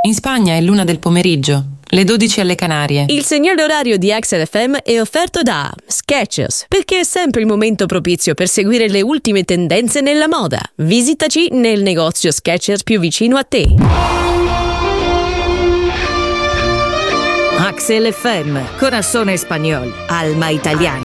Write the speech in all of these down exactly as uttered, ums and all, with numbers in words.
In Spagna è l'una del pomeriggio, le dodici alle Canarie. Il segnale orario di Axel F M è offerto da Skechers, perché è sempre il momento propizio per seguire le ultime tendenze nella moda. Visitaci nel negozio Skechers più vicino a te. Axel F M, Corazón Español, Alma Italiana.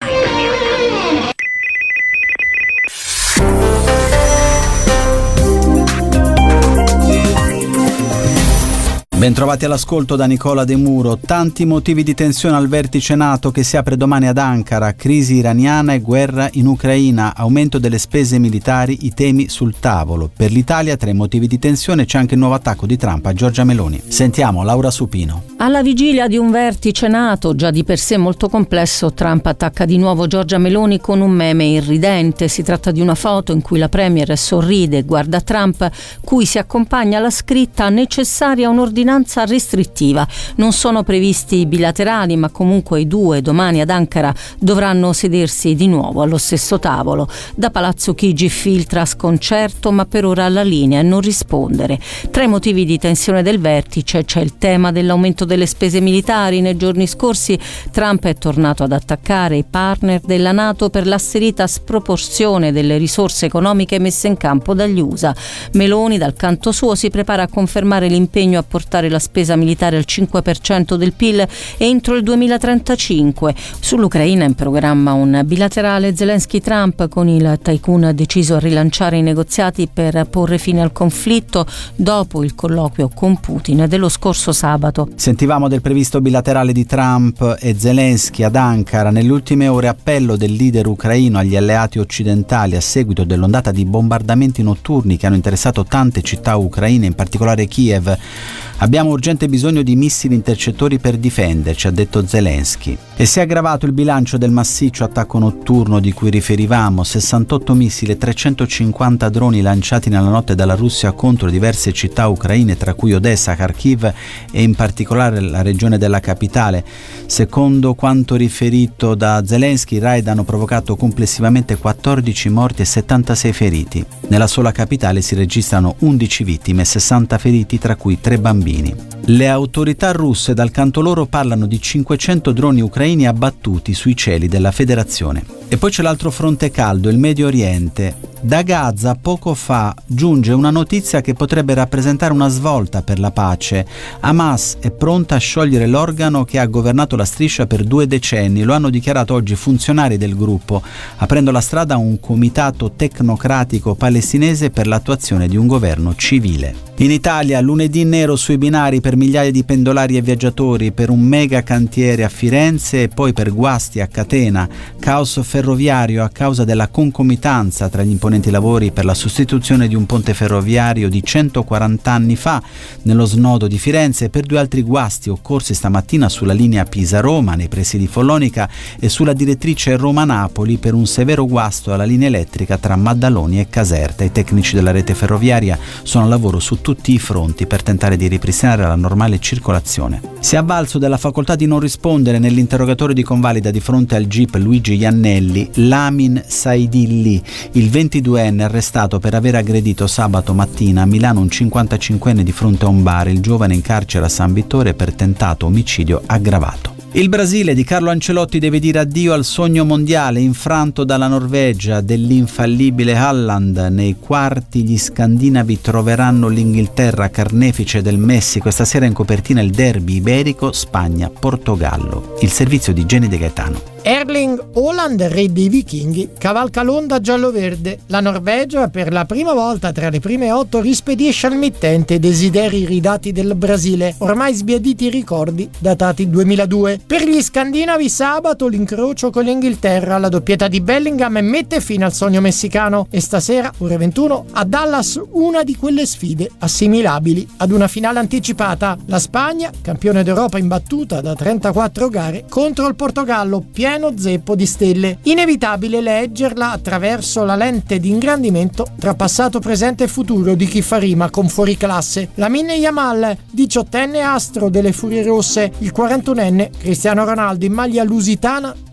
Bentrovati all'ascolto da Nicola De Muro. Tanti motivi di tensione al vertice NATO che si apre domani ad Ankara, crisi iraniana e guerra in Ucraina, aumento delle spese militari, i temi sul tavolo. Per l'Italia tra i motivi di tensione c'è anche il nuovo attacco di Trump a Giorgia Meloni. Sentiamo Laura Supino. Alla vigilia di un vertice NATO già di per sé molto complesso, Trump attacca di nuovo Giorgia Meloni con un meme irridente. Si tratta di una foto in cui la premier sorride e guarda Trump, cui si accompagna la scritta necessaria un'ordinanza restrittiva. Non sono previsti bilaterali, ma comunque i due domani ad Ankara dovranno sedersi di nuovo allo stesso tavolo. Da Palazzo Chigi filtra sconcerto, ma per ora la linea è non rispondere. Tra i motivi di tensione del vertice c'è il tema dell'aumento delle spese militari. Nei giorni scorsi Trump è tornato ad attaccare i partner della NATO per l'asserita sproporzione delle risorse economiche messe in campo dagli U S A. Meloni dal canto suo si prepara a confermare l'impegno a portare la spesa militare al cinque per cento del P I L entro il duemilatrentacinque. Sull'Ucraina è in programma un bilaterale Zelensky-Trump, con il tycoon deciso a rilanciare i negoziati per porre fine al conflitto dopo il colloquio con Putin dello scorso sabato. Sentivamo del previsto bilaterale di Trump e Zelensky ad Ankara. Nelle ultime ore appello del leader ucraino agli alleati occidentali a seguito dell'ondata di bombardamenti notturni che hanno interessato tante città ucraine, in particolare Kiev. Abbiamo urgente bisogno di missili intercettori per difenderci, ha detto Zelensky. E si è aggravato il bilancio del massiccio attacco notturno di cui riferivamo: sessantotto missili e trecentocinquanta droni lanciati nella notte dalla Russia contro diverse città ucraine, tra cui Odessa, Kharkiv e in particolare la regione della capitale. Secondo quanto riferito da Zelensky, i raid hanno provocato complessivamente quattordici morti e settantasei feriti. Nella sola capitale si registrano undici vittime e sessanta feriti, tra cui tre bambini. Le autorità russe dal canto loro parlano di cinquecento droni ucraini abbattuti sui cieli della federazione. E poi c'è l'altro fronte caldo, il Medio Oriente. Da Gaza poco fa giunge una notizia che potrebbe rappresentare una svolta per la pace. Hamas è pronta a sciogliere l'organo che ha governato la striscia per due decenni. Lo hanno dichiarato oggi funzionari del gruppo, aprendo la strada a un comitato tecnocratico palestinese per l'attuazione di un governo civile. In Italia lunedì nero sui binari per migliaia di pendolari e viaggiatori, per un mega cantiere a Firenze e poi per guasti a catena, caos ferroviario a causa della concomitanza tra gli imponenti lavori per la sostituzione di un ponte ferroviario di centoquaranta anni fa nello snodo di Firenze, e per due altri guasti occorsi stamattina sulla linea Pisa-Roma nei pressi di Follonica e sulla direttrice Roma-Napoli per un severo guasto alla linea elettrica tra Maddaloni e Caserta. I tecnici della rete ferroviaria sono al lavoro su tutti i fronti per tentare di ripristinare la normale circolazione. Si è avvalso della facoltà di non rispondere nell'interrogatorio di convalida di fronte al G I P Luigi Iannelli Lamin Saidilli, il ventiduenne arrestato per aver aggredito sabato mattina a Milano un cinquantacinquenne di fronte a un bar. Il giovane in carcere a San Vittore per tentato omicidio aggravato. Il Brasile di Carlo Ancelotti deve dire addio al sogno mondiale infranto dalla Norvegia dell'infallibile Haaland. Nei quarti gli scandinavi troveranno l'Inghilterra carnefice del Messi. Questa sera in copertina il derby iberico Spagna-Portogallo. Il servizio di Jenny De Gaetano. Erling Haaland, re dei vichinghi, cavalca l'onda giallo-verde. La Norvegia, per la prima volta tra le prime otto, rispedisce al mittente i desideri ridati del Brasile, ormai sbiaditi i ricordi datati duemiladue. Per gli scandinavi sabato l'incrocio con l'Inghilterra, la doppietta di Bellingham mette fine al sogno messicano, e stasera, ore ventuno, a Dallas una di quelle sfide assimilabili ad una finale anticipata. La Spagna, campione d'Europa imbattuta da trentaquattro gare, contro il Portogallo, pieno zeppo di stelle. Inevitabile leggerla attraverso la lente di ingrandimento tra passato, presente e futuro di chi fa rima con fuoriclasse. Lamine Yamal, diciottenne astro delle Furie Rosse, il quarantunenne Cristiano Ronaldo in maglia lusitana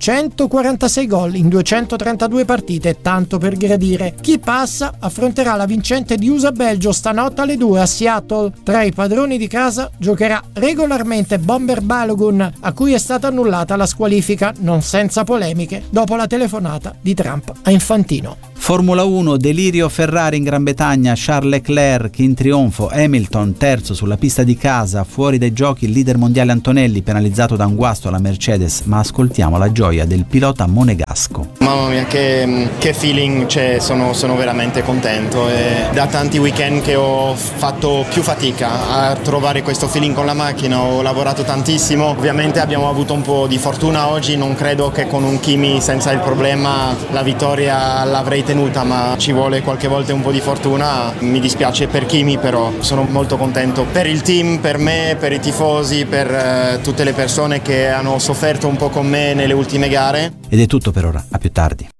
centoquarantasei gol in duecentotrentadue partite, tanto per gradire. Chi passa affronterà la vincente di U S A-Belgio stanotte alle due a Seattle. Tra i padroni di casa giocherà regolarmente Bomber Balogun, a cui è stata annullata la squalifica, non senza polemiche, dopo la telefonata di Trump a Infantino. Formula uno, delirio Ferrari in Gran Bretagna, Charles Leclerc in trionfo, Hamilton terzo sulla pista di casa, fuori dai giochi il leader mondiale Antonelli penalizzato da un guasto alla Mercedes, ma ascoltiamo la gioia del pilota monegasco. Mamma mia, che, che feeling, cioè, sono, sono veramente contento. E da tanti weekend che ho fatto più fatica a trovare questo feeling con la macchina, ho lavorato tantissimo, ovviamente abbiamo avuto un po' di fortuna oggi, non credo che con un Kimi senza il problema la vittoria l'avrei tenuta, ma ci vuole qualche volta un po' di fortuna. Mi dispiace per Kimi, però sono molto contento per il team, per me, per i tifosi, per eh, tutte le persone che hanno sofferto un po' con me nelle ultime gare. Ed è tutto per ora, a più tardi.